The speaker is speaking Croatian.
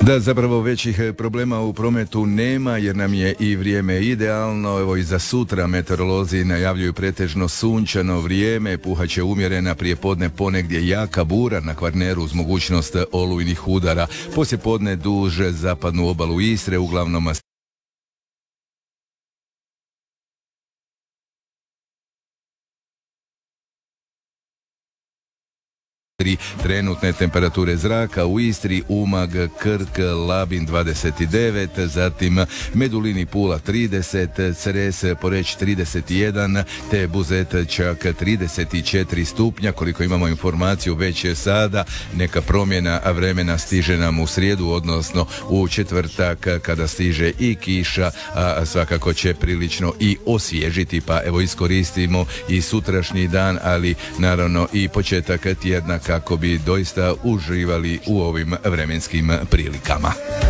Da, zapravo većih problema u prometu nema jer nam je i vrijeme idealno. Evo i za sutra meteorolozi najavljuju pretežno sunčano vrijeme, puhaće umjerena prijepodne ponegdje jaka bura na Kvarneru uz mogućnost olujnih udara. Poslijepodne duž zapadnu obalu Istre, uglavnom trenutne temperature zraka u Istri, Umag, Krk, Labin 29, zatim Medulin i Pula 30, Cres, Poreč 31, te Buzet čak 34 stupnja. Koliko imamo informaciju već sada, neka promjena vremena stiže nam u srijedu, odnosno u četvrtak kada stiže i kiša, a svakako će prilično i osvježiti, pa evo iskoristimo i sutrašnji dan, ali naravno i početak tjedna kako bi doista uživali u ovim vremenskim prilikama.